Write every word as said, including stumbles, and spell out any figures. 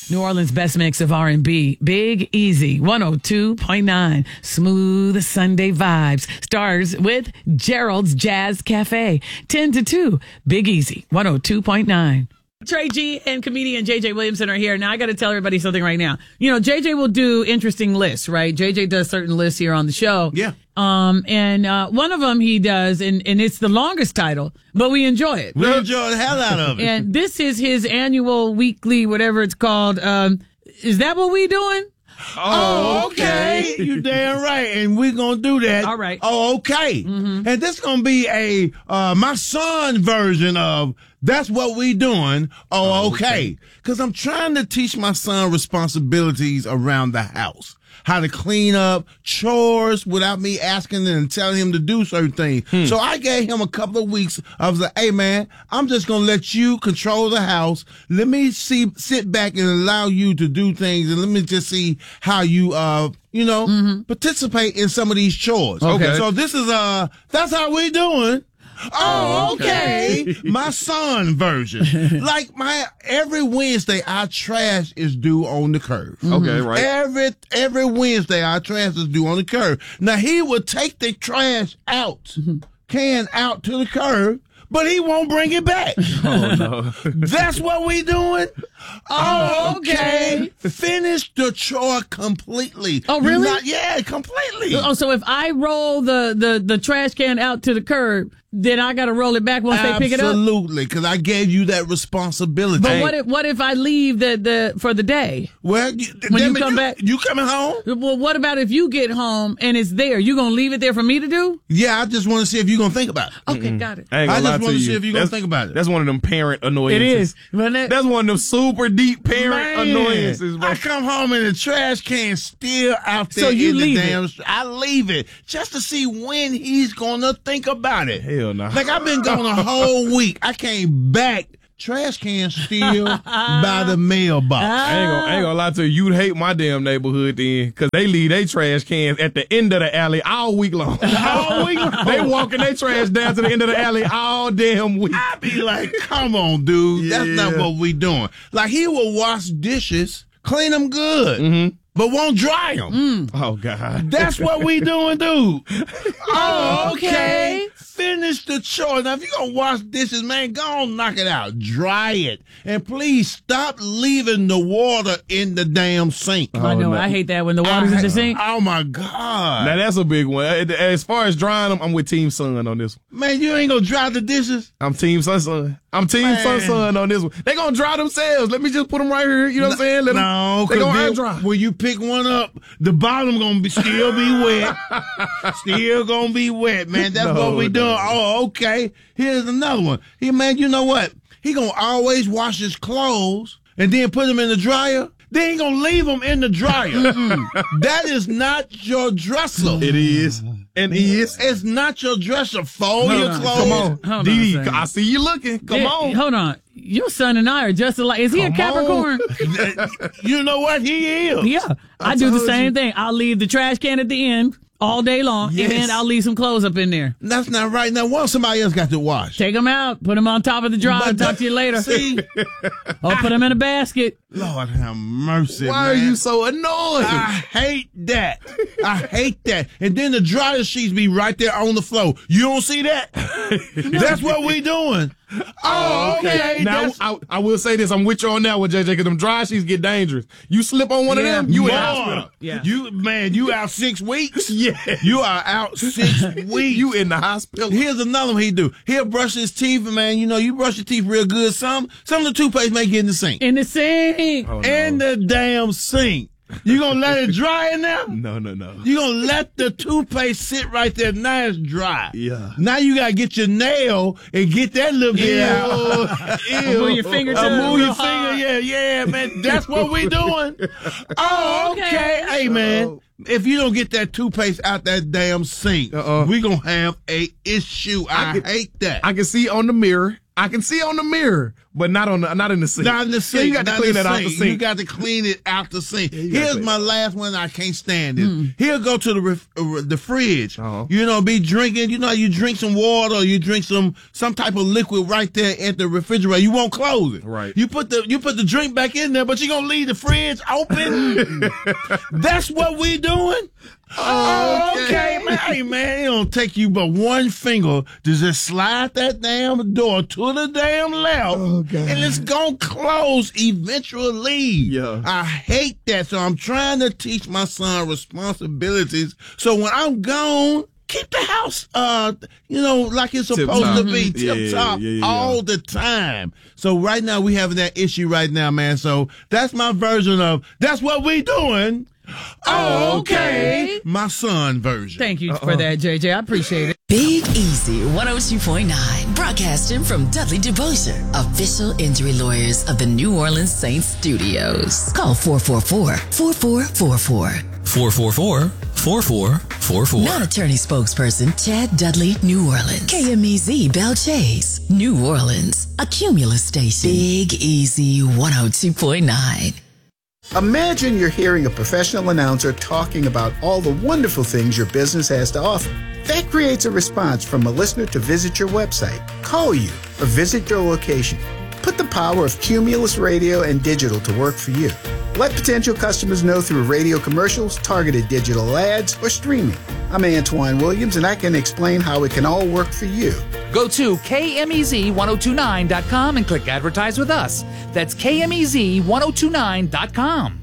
New Orleans' best mix of R and B. Big Easy, one oh two point nine. Smooth Sunday vibes. Stars with Gerald's Jazz Cafe. ten to two. Big Easy, one oh two point nine. Trey G and comedian J J Williamson are here. Now, I got to tell everybody something right now. You know, J J will do interesting lists, right? J J does certain lists here on the show. Yeah. Um, and uh, one of them he does, and, and it's the longest title, but we enjoy it. We enjoy the hell out of it. And this is his annual, weekly, whatever it's called. Um, is that what we doing? Oh, okay. You damn right. And we're going to do that. All right. Oh, okay. Mm-hmm. And this going to be a, uh, my son version of That's What We Doing. Oh, okay. Because I'm trying to teach my son responsibilities around the house. How to clean up, chores without me asking and telling him to do certain things. Hmm. So I gave him a couple of weeks. I was like, hey, man, I'm just going to let you control the house. Let me see, sit back and allow you to do things. And let me just see how you, uh, you know, mm-hmm. participate in some of these chores. Okay. So this is, uh, that's how we doing. Oh, okay. okay. My son version. Like my every Wednesday, our trash is due on the curb. Mm-hmm. Okay, right. Every every Wednesday, our trash is due on the curb. Now he would take the trash out, mm-hmm. can out to the curb, but he won't bring it back. Oh no. That's what we doing? Oh, okay. Finish the chore completely. Oh, really? Not, yeah, completely. Oh, so if I roll the, the, the trash can out to the curb, then I got to roll it back once Absolutely, they pick it up? Absolutely, because I gave you that responsibility. But what if, what if I leave the, the for the day? Well, you, when you me, come you, back? You coming home? Well, what about if you get home and it's there? You going to leave it there for me to do? Yeah, I just want to see if you're going to think about it. Okay, mm-hmm. got it. I, I just want to you. see if you're going to think about it. That's one of them parent annoyances. It is. That, that's one of them super deep parent man, annoyances. Bro. I come home and the trash can still out there so you in leave the damn... It. I leave it just to see when he's going to think about it. Hell no. Like, I've been gone a whole week. I came back. Trash can still by the mailbox. I ain't gonna, I ain't gonna lie to you. You'd hate my damn neighborhood then, because they leave their trash cans at the end of the alley all week long. All week long. They walking their trash down to the end of the alley all damn week. I be like, come on, dude. Yeah. That's not what we doing. Like, he will wash dishes, clean them good, mm-hmm. but won't dry them. Mm. Oh, God. That's what we doing, dude. Oh, okay. Finish the chore. Now, if you're going to wash dishes, man, go on, knock it out. Dry it. And please stop leaving the water in the damn sink. Oh, I know. No. I hate that when the water's I, in the sink. Oh, my God. Now, that's a big one. As far as drying them, I'm with Team Son on this one. Man, you ain't going to dry the dishes? I'm Team Son Son. I'm Team man. Son Son on this one. They going to dry themselves. Let me just put them right here. You know what I'm saying? Let no. Them, they going to air dry. When you pick one up, the bottom going to still be wet. Still going to be wet, man. That's no, what we no. doing. Oh, okay. Here's another one. He, man, you know what? He gonna always wash his clothes and then put them in the dryer. Then he gonna leave them in the dryer. That is not your dresser. It is. And is. It's not your dresser. Fold your clothes. Come on. D D, I see you looking. Come yeah, on. Hold on. Your son and I are just alike. Is he Come a Capricorn? You know what? He is. Yeah. I, I do the same you. thing. I'll leave the trash can at the end all day long, yes. and then I'll leave some clothes up in there. That's not right. Now, what somebody else got to wash? Take them out, put them on top of the dryer, and talk to you later. See? Or put them in a basket. Lord have mercy, Why man. are you so annoyed? I hate that. I hate that. And then the dryer sheets be right there on the floor. You don't see that? That's what we doing. Oh, okay. okay. Now, I, I will say this. I'm with you on that one, J J, because them dry sheets get dangerous. You slip on one yeah, of them, you in the hospital. Yeah. You, man, you out six weeks? Yeah. You are out six weeks. You in the hospital. Here's another one he do. He'll brush his teeth, man. You know, you brush your teeth real good. Some, some of the toothpaste may get in the sink. In the sink. Oh, no. In the damn sink. You gonna let it dry in there? No, no, no. You gonna let the toothpaste sit right there. Now it's dry. Yeah. Now you gotta get your nail and get that little bit out. Ew. Move your finger to uh, Move your hard. finger. Yeah, yeah, man. That's what we doing. Oh, okay. Hey, man. If you don't get that toothpaste out that damn sink, uh-uh. we gonna have a issue. I, I can, hate that. I can see on the mirror. I can see on the mirror but not on the, not in the sink. Not in the sink. Yeah, you got to not clean the that out the sink. sink. You got to clean it out the sink. you gotta Here's clean my it. last one. I can't stand it. Mm. He'll go to the ref, uh, the fridge. Uh-huh. You know, be drinking. You know, you drink some water, or you drink some some type of liquid right there at the refrigerator. You won't close it. Right. You put the you put the drink back in there, but you gonna leave the fridge open. That's what we doing. Oh, okay, man. Hey, man, it don't take you but one finger to just slide that damn door to the damn left, Oh, God. and it's gonna close eventually. Yeah. I hate that, so I'm trying to teach my son responsibilities. So when I'm gone, keep the house, uh, you know, like it's supposed Tip-top. to be, Yeah, tip top yeah, yeah, all yeah. the time. So right now we having that issue right now, man. So that's my version of that's what we doing. Oh, okay. My son version. Thank you for that, J J. I appreciate it. Big Easy one oh two point nine, broadcasting from Dudley DeBosier, official injury lawyers of the New Orleans Saints studios. Call four four four, four four four four. four four four, four four four four. Non-attorney spokesperson Chad Dudley, New Orleans. K M E Z Bell Chase, New Orleans. A Cumulus station. Big Easy one oh two point nine. Imagine you're hearing a professional announcer talking about all the wonderful things your business has to offer. That creates a response from a listener to visit your website, call you, or visit your location. Put the power of Cumulus Radio and digital to work for you. Let potential customers know through radio commercials, targeted digital ads, or streaming. I'm Antoine Williams, and I can explain how it can all work for you. Go to K M E Z ten twenty-nine dot com and click Advertise with Us. That's K M E Z ten twenty-nine dot com.